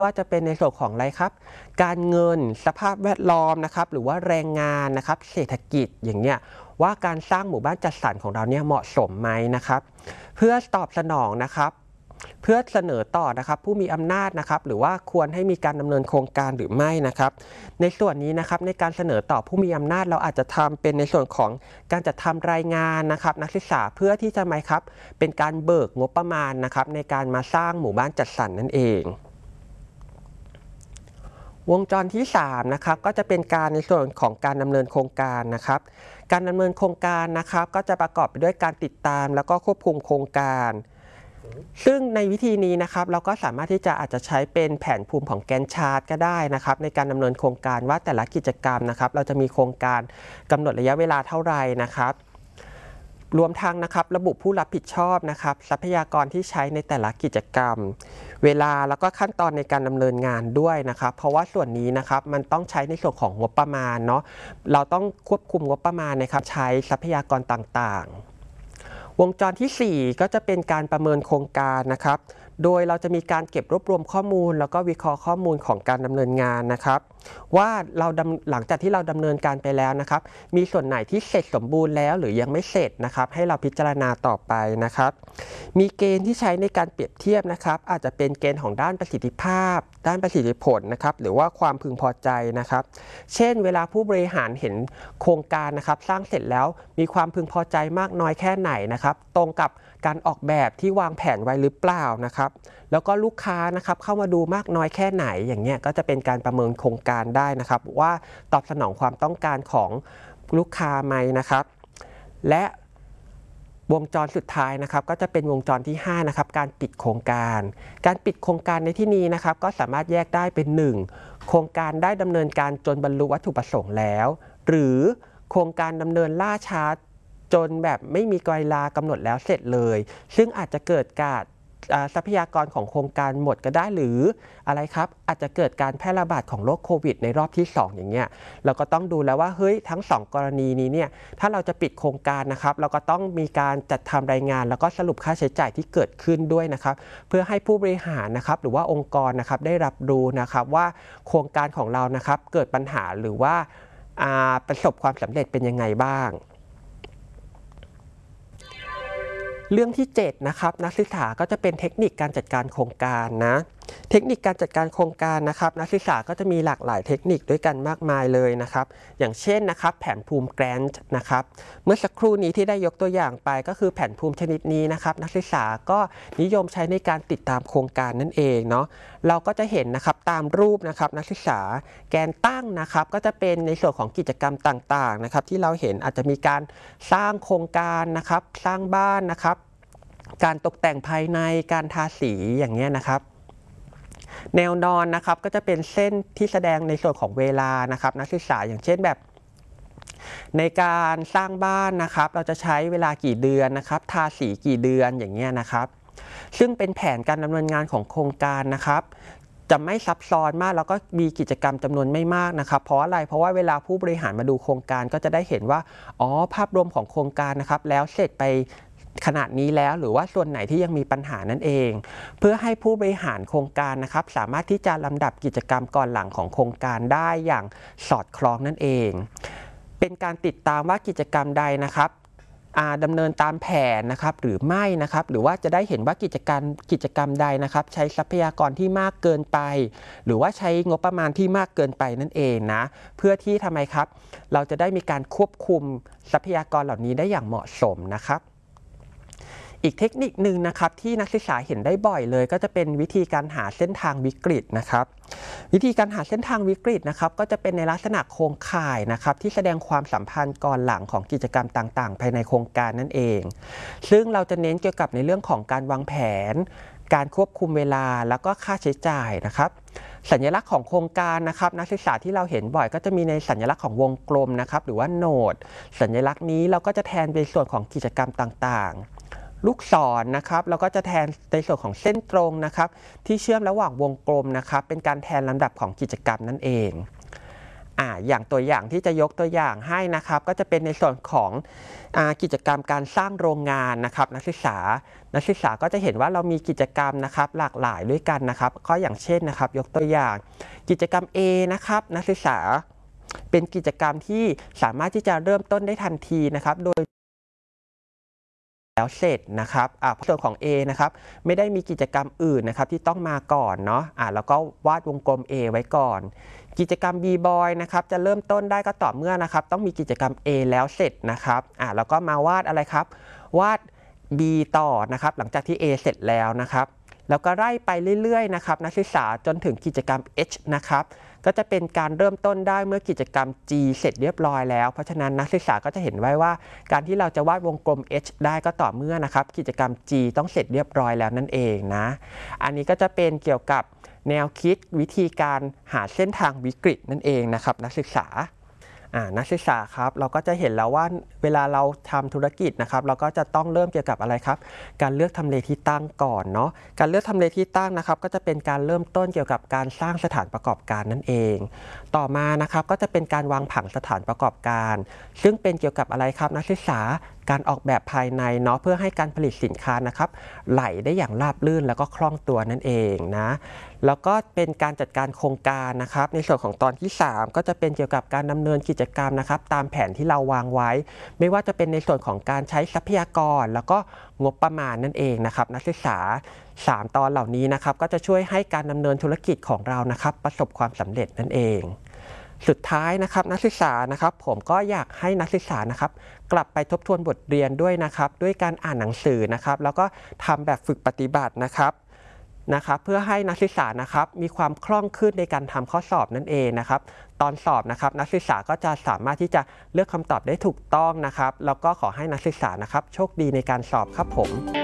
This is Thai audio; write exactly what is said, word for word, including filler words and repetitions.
ว่าจะเป็นในส่วนของอะไรครับการเงินสภาพแวดล้อมนะครับหรือว่าแรงงานนะครับเศรษฐกิจอย่างเนี้ยว่าการสร้างหมู่บ้านจัดสรรของเราเนี่ยเหมาะสมไหมนะครับเพื่อตอบสนองนะครับเพื่อเสนอต่อนะครับผู้มีอำนาจนะครับหรือว่าควรให้มีการดำเนินโครงการหรือไม่นะครับในส่วนนี้นะครับในการเสนอต่อผู้มีอำนาจเราอาจจะทำเป็นในส่วนของการจัดทำรายงานนะครับนักศึกษาเพื่อที่จะไหมครับเป็นการเบิกงบประมาณนะครับในการมาสร้างหมู่บ้านจัดสรรนั่นเองวงจรที่สามนะครับก็จะเป็นการในส่วนของการดำเนินโครงการนะครับการดำเนินโครงการนะครับก็จะประกอบไปด้วยการติดตามแล้วก็ควบคุมโครงการซึ่งในวิธีนี้นะครับเราก็สามารถที่จะอาจจะใช้เป็นแผนภูมิของแกนชาร์ตก็ได้นะครับในการดำเนินโครงการว่าแต่ละกิจกรรมนะครับเราจะมีโครงการกำหนดระยะเวลาเท่าไหร่นะครับรวมทั้งนะครับระบุผู้รับผิดชอบนะครับทรัพยากรที่ใช้ในแต่ละกิจกรรมเวลาแล้วก็ขั้นตอนในการดำเนินงานด้วยนะครับเพราะว่าส่วนนี้นะครับมันต้องใช้ในส่วนของงบประมาณเนาะเราต้องควบคุมงบประมาณนะครับใช้ทรัพยากรต่างๆวงจรที่สี่ก็จะเป็นการประเมินโครงการนะครับโดยเราจะมีการเก็บรวบรวมข้อมูลแล้วก็วิเคราะห์ข้อมูลของการดำเนินงานนะครับว่าเราหลังจากที่เราดำเนินการไปแล้วนะครับมีส่วนไหนที่เสร็จสมบูรณ์แล้วหรือยังไม่เสร็จนะครับให้เราพิจารณาต่อไปนะครับมีเกณฑ์ที่ใช้ในการเปรียบเทียบนะครับอาจจะเป็นเกณฑ์ของด้านประสิทธิภาพด้านประสิทธิผลนะครับหรือว่าความพึงพอใจนะครับเช่นเวลาผู้บริหารเห็นโครงการนะครับสร้างเสร็จแล้วมีความพึงพอใจมากน้อยแค่ไหนนะครับตรงกับการออกแบบที่วางแผนไว้หรือเปล่านะครับแล้วก็ลูกค้านะครับเข้ามาดูมากน้อยแค่ไหนอย่างเงี้ยก็จะเป็นการประเมินโครงการได้นะครับว่าตอบสนองความต้องการของลูกค้าไหมนะครับและวงจรสุดท้ายนะครับก็จะเป็นวงจรที่ห้านะครับการปิดโครงการการปิดโครงการในที่นี้นะครับก็สามารถแยกได้เป็นหนึ่งโครงการได้ดำเนินการจนบรรลุวัตถุประสงค์แล้วหรือโครงการดำเนินล่าช้าจนแบบไม่มีเวลากำหนดแล้วเสร็จเลยซึ่งอาจจะเกิดการทรัพยากรของโครงการหมดก็ได้หรืออะไรครับอาจจะเกิดการแพร่ระบาดของโรคโควิดในรอบที่สองอย่างเงี้ยเราก็ต้องดูแล้วว่าเฮ้ยทั้งสองกรณีนี้เนี่ยถ้าเราจะปิดโครงการนะครับเราก็ต้องมีการจัดทำรายงานแล้วก็สรุปค่าใช้จ่ายที่เกิดขึ้นด้วยนะครับเพื่อให้ผู้บริหารนะครับหรือว่าองค์กรนะครับได้รับรู้นะครับว่าโครงการของเรานะครับเกิดปัญหาหรือว่าประสบความสำเร็จเป็นยังไงบ้างเรื่องที่เจ็ดนะครับนักศึกษาก็จะเป็นเทคนิคการจัดการโครงการนะเทคนิคการจัดการโครงการนะครับนักศึกษาก็จะมีหลากหลายเทคนิคด้วยกันมากมายเลยนะครับอย่างเช่นนะครับแผนภูมิแกรนต์นะครับเมื่อสักครู่นี้ที่ได้ยกตัวอย่างไปก็คือแผนภูมิชนิดนี้นะครับนักศึกษาก็นิยมใช้ในการติดตามโครงการนั่นเองเนาะเราก็จะเห็นนะครับตามรูปนะครับนักศึกษาแกนตั้งนะครับก็จะเป็นในส่วนของกิจกรรมต่างๆนะครับที่เราเห็นอาจจะมีการสร้างโครงการนะครับสร้างบ้านนะครับการตกแต่งภายในการทาสีอย่างเงี้ยนะครับแนวนอนนะครับก็จะเป็นเส้นที่แสดงในส่วนของเวลานะครับนักศึกษาอย่างเช่นแบบในการสร้างบ้านนะครับเราจะใช้เวลากี่เดือนนะครับทาสีกี่เดือนอย่างเงี้ยนะครับซึ่งเป็นแผนการดำเนินงานของโครงการนะครับจะไม่ซับซ้อนมากแล้วก็มีกิจกรรมจำนวนไม่มากนะครับเพราะอะไรเพราะว่าเวลาผู้บริหารมาดูโครงการก็จะได้เห็นว่าอ๋อภาพรวมของโครงการนะครับแล้วเสร็จไปขนาดนี้แล้วหรือว่าส่วนไหนที่ยังมีปัญหานั่นเองเพื่อให้ผู้บริหารโครงการนะครับสามารถที่จะลำดับกิจกรรมก่อนหลังของโครงการได้อย่างสอดคล้องนั่นเองเป็นการติดตามว่ากิจกรรมใดนะครับดำเนินตามแผนนะครับหรือไม่นะครับหรือว่าจะได้เห็นว่ากิจการกิจกรรมใดนะครับใช้ทรัพยากรที่มากเกินไปหรือว่าใช้งบประมาณที่มากเกินไปนั่นเองนะเพื่อที่ทำไมครับเราจะได้มีการควบคุมทรัพยากรเหล่านี้ได้อย่างเหมาะสมนะครับอีกเทคนิคหนึ่งนะครับที่นักศึกษาเห็นได้บ่อยเลยก็จะเป็นวิธีการหาเส้นทางวิกฤตนะครับวิธีการหาเส้นทางวิกฤตนะครับก็จะเป็นในลักษณะโครงข่ายนะครับที่แสดงความสัมพันธ์ก่อนหลังของกิจกรรมต่างๆภายในโครงการนั่นเองซึ่งเราจะเน้นเกี่ยวกับในเรื่องของการวางแผนการควบคุมเวลาแล้วก็ค่าใช้จ่ายนะครับสัญลักษณ์ของโครงการนะครับนักศึกษาที่เราเห็นบ่อยก็จะมีในสัญลักษณ์ของวงกลมนะครับหรือว่าโนดสัญลักษณ์นี้เราก็จะแทนเป็นส่วนของกิจกรรมต่างๆลูกศรนะครับเราก็จะแทนในส่วนของเส้นตรงนะครับที่เชื่อมระหว่างวงกลมนะครับเป็นการแทนลำดับของกิจกรรมนั่นเองอ่าอย่างตัวอย่างที่จะยกตัวอย่างให้นะครับก็จะเป็นในส่วนของอ่ากิจกรรมการสร้างโรงงานนะครับนักศึกษานักศึกษาก็จะเห็นว่าเรามีกิจกรรมนะครับหลากหลายด้วยกันนะครับก็อย่างเช่นนะครับยกตัวอย่างกิจกรรม A นะครับนักศึกษาเป็นกิจกรรมที่สามารถที่จะเริ่มต้นได้ทันทีนะครับโดยแล้วเสร็จนะครับอ่าส่วนของ A นะครับไม่ได้มีกิจกรรมอื่นนะครับที่ต้องมาก่อนเนาะอ่าแล้วก็วาดวงกลม A ไว้ก่อนกิจกรรม B-Boy นะครับจะเริ่มต้นได้ก็ต่อเมื่อนะครับต้องมีกิจกรรม A แล้วเสร็จนะครับอ่าแล้วก็มาวาดอะไรครับวาด B ต่อนะครับหลังจากที่ A เสร็จแล้วนะครับแล้วก็ไล่ไปเรื่อยๆนะครับนักศึกษาจนถึงกิจกรรม H นะครับก็จะเป็นการเริ่มต้นได้เมื่อกิจกรรม G เสร็จเรียบร้อยแล้วเพราะฉะนั้นนักศึกษาก็จะเห็นไว้ว่าการที่เราจะวาดวงกลม H ได้ก็ต่อเมื่อนะครับกิจกรรม G ต้องเสร็จเรียบร้อยแล้วนั่นเองนะอันนี้ก็จะเป็นเกี่ยวกับแนวคิดวิธีการหาเส้นทางวิกฤตนั่นเองนะครับนักศึกษานักศึกษาครับเราก็จะเห็นแล้วว่าเวลาเราทำธุรกิจนะครับเราก็จะต้องเริ่มเกี่ยวกับอะไรครับการเลือกทำเลที่ตั้งก่อนเนาะการเลือกทำเลที่ตั้งนะครับก็จะเป็นการเริ่มต้นเกี่ยวกับการสร้างสถานประกอบการนั่นเองต่อมานะครับก็จะเป็นการวางผังสถานประกอบการซึ่งเป็นเกี่ยวกับอะไรครับนักศึกษาการออกแบบภายในเนาะเพื่อให้การผลิตสินค้านะครับไหลได้อย่างราบรื่นแล้วก็คล่องตัวนั่นเองนะแล้วก็เป็นการจัดการโครงการนะครับในส่วนของตอนที่สามก็จะเป็นเกี่ยวกับการดำเนินกิจกรรมนะครับตามแผนที่เราวางไว้ไม่ว่าจะเป็นในส่วนของการใช้ทรัพยากรแล้วก็งบประมาณนั่นเองนะครับนักศึกษาสามตอนเหล่านี้นะครับก็จะช่วยให้การดำเนินธุรกิจของเรานะครับประสบความสำเร็จนั่นเองสุดท้ายนะครับนักศึกษานะครับผมก็อยากให้นักศึกษานะครับกลับไปทบทวนบทเรียนด้วยนะครับด้วยการอ่านหนังสือนะครับแล้วก็ทำแบบฝึกปฏิบัตินะครับนะครับเพื่อให้นักศึกษานะครับมีความคล่องขึ้นในการทำข้อสอบนั่นเองนะครับตอนสอบนะครับนักศึกษาก็จะสามารถที่จะเลือกคำตอบได้ถูกต้องนะครับแล้วก็ขอให้นักศึกษานะครับโชคดีในการสอบครับผม